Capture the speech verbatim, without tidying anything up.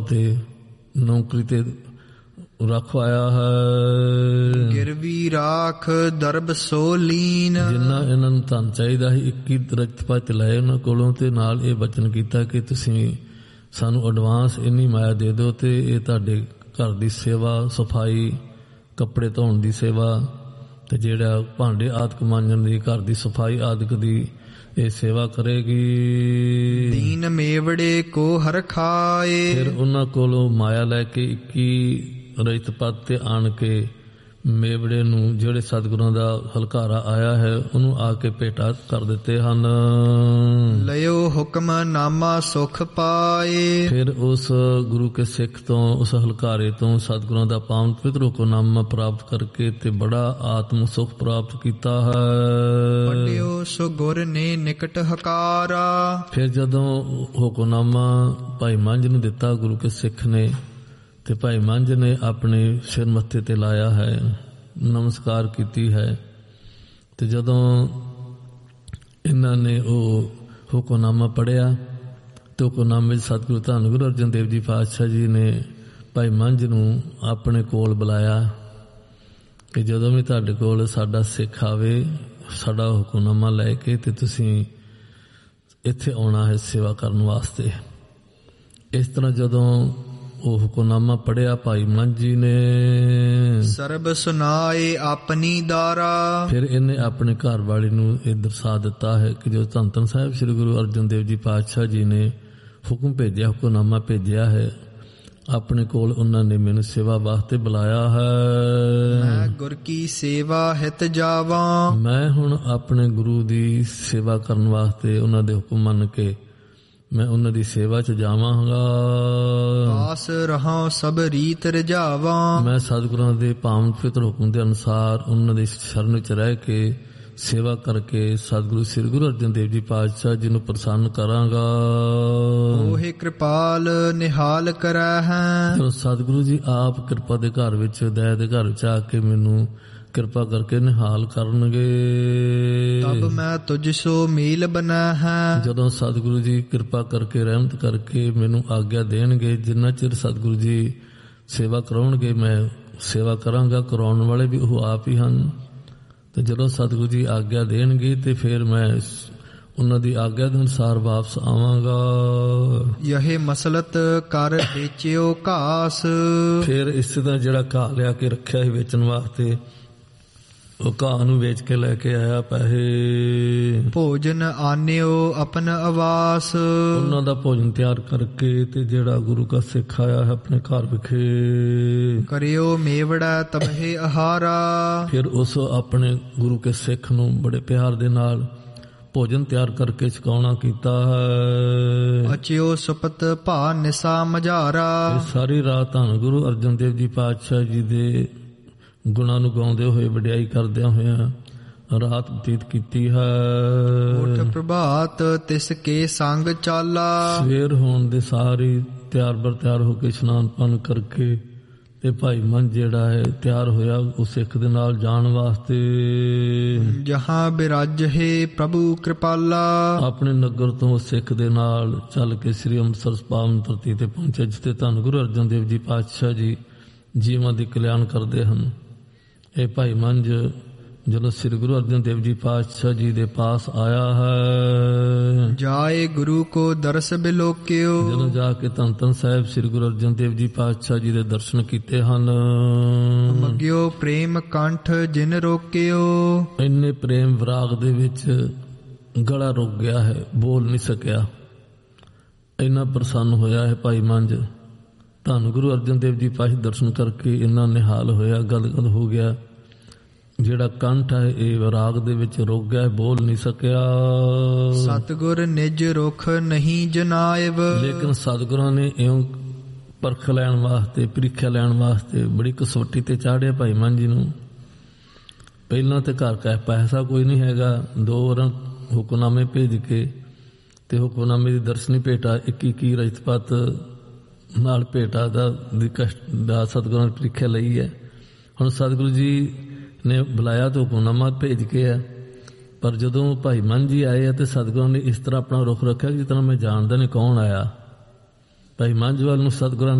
ਵਾਸਤੇ ਨੌਕਰੀ ਤੇ ਰਖਵਾਇਆ ਹੈ। ਗਿਰਵੀ ਰਾਖ ਦਰਬ ਸੋ ਲੀਨ। ਜਿੰਨਾ ਇਹਨਾਂ ਨੂੰ ਧਨ ਚਾਹੀਦਾ ਸੀ ਇੱਕੀ ਦਰਖਤ ਪੱਤ ਲਏ ਉਹਨਾਂ ਕੋਲੋਂ, ਤੇ ਨਾਲ ਇਹ ਬਚਨ ਕੀਤਾ ਕਿ ਤੁਸੀਂ ਸਾਨੂੰ ਐਡਵਾਂਸ ਇੰਨੀ ਮਾਇਆ ਦੇ ਦਿਓ ਤੇ ਇਹ ਤੁਹਾਡੇ ਘਰ ਦੀ ਸੇਵਾ, ਸਫਾਈ, ਕੱਪੜੇ ਧੋਣ ਦੀ ਸੇਵਾ ਤੇ ਜਿਹੜਾ ਭਾਂਡੇ ਆਦਿਕ ਮਾਂਜਣ ਦੀ, ਘਰ ਦੀ ਸਫਾਈ ਆਦਿਕ ਦੀ ਇਹ ਸੇਵਾ ਕਰੇਗੀ। ਦੀਨ ਮੇਵੜੇ ਕੋ ਹਰ ਖਾਏ। ਫਿਰ ਉਹਨਾਂ ਕੋਲੋਂ ਮਾਇਆ ਲੈ ਕੇ ਇੱਕੀ ਰਜਤ ਪੱਤ ਤੇ ਆਣ ਕੇ ਮੇਵੜੇ ਨੂੰ, ਜਿਹੜੇ ਸਤਿਗੁਰਾਂ ਦਾ ਹਲਕਾਰਾ ਆਇਆ ਹੈ, ਉਹਨੂੰ ਆ ਕੇ ਭੇਟਾ ਕਰ ਦਿੱਤੇ ਹਨ। ਲਿਓ ਹੁਕਮ ਨਾਮਾ ਸੁਖ ਪਾਏ। ਫਿਰ ਉਸ ਗੁਰੂ ਕੇ ਸਿੱਖ ਤੋਂ, ਉਸ ਹਲਕਾਰੇ ਤੋਂ ਸਤਿਗੁਰਾਂ ਦਾ ਪਾਵਨ ਪਵਿੱਤਰ ਹੁਕਮਨਾਮਾ ਪ੍ਰਾਪਤ ਕਰਕੇ ਤੇ ਬੜਾ ਆਤਮ ਸੁਖ ਪ੍ਰਾਪਤ ਕੀਤਾ ਹੈ। ਪੜਿਓ ਸੋ ਗੁਰ ਨੇ ਨਿਕਟ ਹਕਾਰਾ। ਫਿਰ ਜਦੋਂ ਹੁਕਮਨਾਮਾ ਭਾਈ ਮੰਝ ਨੂੰ ਦਿੱਤਾ ਗੁਰੂ ਕੇ ਸਿੱਖ ਨੇ, ਤੇ ਭਾਈ ਮੰਝ ਨੇ ਆਪਣੇ ਸਿਰ ਮੱਥੇ ਤੇ ਲਾਇਆ ਹੈ, ਨਮਸਕਾਰ ਕੀਤੀ ਹੈ। ਤੇ ਜਦੋਂ ਇਹਨਾਂ ਨੇ ਉਹ ਹੁਕਮਨਾਮਾ ਪੜ੍ਹਿਆ ਤੇ ਹੁਕਮਨਾਮੇ ਵਿੱਚ ਸਤਿਗੁਰੂ ਧੰਨ ਗੁਰੂ ਅਰਜਨ ਦੇਵ ਜੀ ਪਾਤਸ਼ਾਹ ਜੀ ਨੇ ਭਾਈ ਮੰਝ ਨੂੰ ਆਪਣੇ ਕੋਲ ਬੁਲਾਇਆ ਕਿ ਜਦੋਂ ਵੀ ਤੁਹਾਡੇ ਕੋਲ ਸਾਡਾ ਸਿੱਖ ਆਵੇ, ਸਾਡਾ ਹੁਕਮਨਾਮਾ ਲੈ ਕੇ, ਤੇ ਤੁਸੀਂ ਇੱਥੇ ਆਉਣਾ ਹੈ ਸੇਵਾ ਕਰਨ ਵਾਸਤੇ। ਇਸ ਤਰ੍ਹਾਂ ਜਦੋਂ ਉਹ ਹੁਕਮਨਾਮਾ ਪੜਿਆ ਭਾਈ ਮੰਝ ਜੀ ਨੇ, ਸਰਬ ਸੁਨਾਏ ਆਪਣੀ ਦਾਰਾ। ਫਿਰ ਇਹਨੇ ਆਪਣੇ ਘਰ ਵਾਲੀ ਨੂੰ ਇਹ ਦਰਸਾ ਦਿੱਤਾ ਹੈ ਕਿ ਜੋ ਧੰਨ ਧੰਨ ਸਾਹਿਬ ਸ੍ਰੀ ਗੁਰੂ ਅਰਜਨ ਦੇਵ ਜੀ ਪਾਤਸ਼ਾਹ ਜੀ ਨੇ ਹੁਕਮ ਭੇਜਿਆ, ਹੁਕਮਨਾਮਾ ਭੇਜਿਆ ਹੈ, ਆਪਣੇ ਕੋਲ ਉਹਨਾਂ ਨੇ ਮੈਨੂੰ ਸੇਵਾ ਵਾਸਤੇ ਬੁਲਾਇਆ ਹੈ। ਮੈਂ ਗੁਰ ਕੀ ਸੇਵਾ ਹਿਤ ਜਾਵਾਂ। ਮੈਂ ਹੁਣ ਆਪਣੇ ਗੁਰੂ ਦੀ ਸੇਵਾ ਕਰਨ ਵਾਸਤੇ ਉਹਨਾਂ ਦੇ ਹੁਕਮ ਮੰਨ ਕੇ ਮੈਂ ਉਹਨਾਂ ਦੀ ਸੇਵਾ ਚ ਜਾਵਾਂਗਾ। ਪਾਸ ਰਹਾ ਸਭ ਰੀਤ ਰਜਾਵਾਂ। ਮੈਂ ਸਤਿਗੁਰਾਂ ਦੇ ਪਾਵਨ ਪਵਿੱਤਰ ਹੁਕਮ ਦੇ ਅਨੁਸਾਰ ਉਹਨਾਂ ਦੀ ਸ਼ਰਨ ਵਿੱਚ ਰਹਿ ਕੇ ਸੇਵਾ ਕਰਕੇ ਸਤਿਗੁਰੂ ਸ੍ਰੀ ਗੁਰੂ ਅਰਜਨ ਦੇਵ ਜੀ ਪਾਤਸ਼ਾਹ ਜੀ ਨੂੰ ਪ੍ਰਸੰਨ ਕਰਾਂਗਾ। ਉਹੇ ਕਿਰਪਾਲ ਨਿਹਾਲ ਕਰੈ ਹੈ। ਜਦੋਂ ਸਤਿਗੁਰੂ ਜੀ ਆਪ ਕਿਰਪਾ ਦੇ ਘਰ ਵਿੱਚ, ਦਇਆ ਦੇ ਘਰ ਵਿੱਚ ਆ ਕੇ ਮੈਨੂੰ ਕਿਰਪਾ ਕਰਕੇ ਨਿਹਾਲ ਕਰਨਗੇ। ਤਬ ਮੈਂ ਤੁਝ ਸੋ ਮੇਲ ਬਨਾ ਹੈ। ਜਦੋਂ ਸਤਿਗੁਰੂ ਜੀ ਕਿਰਪਾ ਕਰਕੇ, ਰਹਿਮਤ ਕਰਕੇ ਮੈਨੂੰ ਆਗਿਆ ਦੇਣਗੇ, ਜਿੰਨਾ ਚਿਰ ਸਤਿਗੁਰੂ ਜੀ ਸੇਵਾ ਕਰਾਉਣਗੇ ਮੈਂ ਸੇਵਾ ਕਰਾਂਗਾ। ਕਰਾਉਣ ਵਾਲੇ ਵੀ ਉਹ ਆਪ ਹੀ ਹਨ। ਤੇ ਜਦੋਂ ਸਤਿਗੁਰੂ ਜੀ ਆਗਿਆ ਦੇਣਗੇ ਤੇ ਫਿਰ ਮੈਂ ਉਹਨਾਂ ਦੀ ਆਗਿਆ ਦੇ ਅਨੁਸਾਰ ਵਾਪਸ ਆਵਾਂਗਾ। ਯਹੇ ਮਸਲਤ ਕਰ ਵੇਚਿਓ ਘਾਸ। ਫਿਰ ਇਸੇ ਤਰ੍ਹਾਂ ਜਿਹੜਾ ਘਾਹ ਲਿਆ ਕੇ ਰੱਖਿਆ ਸੀ ਵੇਚਣ ਵਾਸਤੇ, ਉਹ ਘਾਹ ਨੂੰ ਵੇਚ ਕੇ ਲੈ ਕੇ ਆਇਆ ਪੈਸੇ। ਭੋਜਨ ਆਨਿਓ ਆਪਨ ਆਵਾਸ। ਉਹਨਾਂ ਦਾ ਭੋਜਨ ਤਿਆਰ ਕਰਕੇ ਤੇ ਜਿਹੜਾ ਗੁਰੂ ਕਾ ਸਿੱਖ ਆਇਆ ਹੈ ਆਪਣੇ ਘਰ ਵਿਖੇ, ਕਰਿਓ ਮੇਵੜਾ ਤਬਹਿ ਆਹਾਰਾ। ਫਿਰ ਉਸ ਆਪਣੇ ਗੁਰੂ ਕੇ ਸਿੱਖ ਨੂੰ ਬੜੇ ਪਿਆਰ ਦੇ ਨਾਲ ਭੋਜਨ ਤਿਆਰ ਕਰਕੇ ਛਕਾਉਣਾ ਕੀਤਾ ਹੈ। ਅਚਿਓ ਸੁਪਤ ਭਾ ਨਿਸਾ ਮਝਾਰਾ। ਸਾਰੀ ਰਾਤ ਧੰਨ ਗੁਰੂ ਅਰਜਨ ਦੇਵ ਜੀ ਪਾਤਸ਼ਾਹ ਜੀ ਦੇ ਗੁਣਾਂ ਨੂੰ ਗਾਉਂਦੇ ਹੋਏ, ਵਡਿਆਈ ਕਰਦਿਆਂ ਹੋਇਆਂ ਰਾਤ ਬਤੀਤ ਕੀਤੀ ਹੈ। ਉਠ ਪ੍ਰਭਾਤ ਤਿਸ ਕੇ ਸੰਗ ਚਾਲਾ। ਸਵੇਰ ਹੋਣ ਦੇ ਸਾਰੀ ਤਿਆਰ ਬਰ ਤਿਆਰ ਹੋ ਕੇ ਇਸ਼ਨਾਨ ਪਾਨ ਕਰਕੇ ਤੇ ਭਾਈ ਮੰਝ ਜਿਹੜਾ ਹੈ ਤਿਆਰ ਹੋਇਆ ਉਹ ਸਿੱਖ ਦੇ ਨਾਲ ਜਾਣ ਵਾਸਤੇ। ਜਹਾਂ ਬਿਰਾਜੇ ਪ੍ਰਭੂ ਕਿਰਪਾਲਾ। ਆਪਣੇ ਨਗਰ ਤੋਂ ਸਿੱਖ ਦੇ ਨਾਲ ਚੱਲ ਕੇ ਸ੍ਰੀ ਅੰਮ੍ਰਿਤਸਰ ਪਾਵਨ ਧਰਤੀ ਤੇ ਪਹੁੰਚੇ, ਜਿੱਥੇ ਧੰਨ ਗੁਰੂ ਅਰਜਨ ਦੇਵ ਜੀ ਪਾਤਸ਼ਾਹ ਜੀ ਜੀਵਾਂ ਦੀ ਕਲਿਆਣ ਕਰਦੇ ਹਨ। ਇਹ ਭਾਈ ਮੰਝ ਜਦੋਂ ਸ੍ਰੀ ਗੁਰੂ ਅਰਜਨ ਦੇਵ ਜੀ ਪਾਤਸ਼ਾਹ ਜੀ ਦੇ ਪਾਸ ਆਇਆ ਹੈ, ਜਾਏ ਗੁਰੂ ਕੋ ਦਰਸ ਬਿਲੋਕਿਓ। ਜਦੋਂ ਜਾ ਕੇ ਧੰਨ ਧੰਨ ਸਾਹਿਬ ਸ੍ਰੀ ਗੁਰੂ ਅਰਜਨ ਦੇਵ ਜੀ ਪਾਤਸ਼ਾਹ ਜੀ ਦੇ ਦਰਸ਼ਨ ਕੀਤੇ ਹਨ। ਮੰਗਿਓ ਪ੍ਰੇਮ ਕੰਠ ਜਿਨ ਰੋਕਿਓ। ਇੰਨੇ ਪ੍ਰੇਮ ਵਿਰਾਗ ਦੇ ਵਿੱਚ ਗਲਾ ਰੁਕ ਗਿਆ ਹੈ, ਬੋਲ ਨਹੀਂ ਸਕਿਆ। ਇੰਨਾ ਪ੍ਰਸੰਨ ਹੋਇਆ ਹੈ ਭਾਈ ਮੰਝ। ਧੰਨ ਗੁਰੂ ਅਰਜਨ ਦੇਵ ਜੀ ਪਾਤਸ਼ਾਹ ਦਰਸ਼ਨ ਕਰਕੇ ਇੰਨਾ ਨਿਹਾਲ ਹੋਇਆ, ਗਦਗਦ ਹੋ ਗਿਆ। ਜਿਹੜਾ ਕੰਠ ਹੈ ਇਹ ਵਿਰਾਗ ਦੇ ਵਿੱਚ ਰੁਕ ਗਿਆ, ਬੋਲ ਨਹੀਂ ਸਕਿਆ। ਸਤਿਗੁਰ ਨਿਜ ਰੁਖ ਨਹੀਂ ਜਨਾਇਬ। ਲੇਕਿਨ ਸਤਿਗੁਰਾਂ ਨੇ ਇਉਂ ਪਰਖ ਲੈਣ ਵਾਸਤੇ, ਪ੍ਰੀਖਿਆ ਲੈਣ ਵਾਸਤੇ ਬੜੀ ਕਸੌਟੀ ਤੇ ਚਾੜਿਆ ਭਾਈ ਮੰਝ ਜੀ ਨੂੰ। ਪਹਿਲਾਂ ਤੇ ਘਰ ਕਾ ਪੈਸਾ ਕੋਈ ਨਹੀਂ ਹੈਗਾ, ਦੋ ਵਾਰਾਂ ਹੁਕਮਨਾਮੇ ਭੇਜ ਕੇ ਤੇ ਹੁਕਮਨਾਮੇ ਦੀ ਦਰਸ਼ਨੀ ਭੇਟਾ ਇੱਕੀ ਇੱਕੀ ਰਜਤਪਤ ਨਾਲ ਭੇਟਾ ਦਾ ਦਾ ਸਤਿਗੁਰਾਂ ਨੇ ਪ੍ਰੀਖਿਆ ਲਈ ਹੈ। ਹੁਣ ਸਤਿਗੁਰੂ ਜੀ ਨੇ ਬੁਲਾਇਆ ਤਾਂ ਹੁਕਮਨਾਮਾ ਭੇਜ ਕੇ ਆ, ਪਰ ਜਦੋਂ ਭਾਈ ਮੰਝ ਜੀ ਆਏ ਆ ਤੇ ਸਤਿਗੁਰਾਂ ਨੇ ਇਸ ਤਰ੍ਹਾਂ ਆਪਣਾ ਰੁਖ ਰੱਖਿਆ ਜਿਸ ਤਰ੍ਹਾਂ ਮੈਂ ਜਾਣਦਾ ਨਹੀਂ ਕੌਣ ਆਇਆ। ਭਾਈ ਮੰਝ ਵੱਲ ਨੂੰ ਸਤਿਗੁਰਾਂ